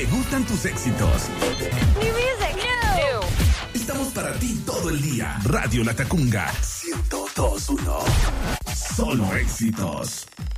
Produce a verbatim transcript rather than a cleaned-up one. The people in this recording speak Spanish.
gustan tus éxitos. New music. New. Estamos para ti todo el día. Radio La Tacunga ciento dos punto uno. Solo éxitos.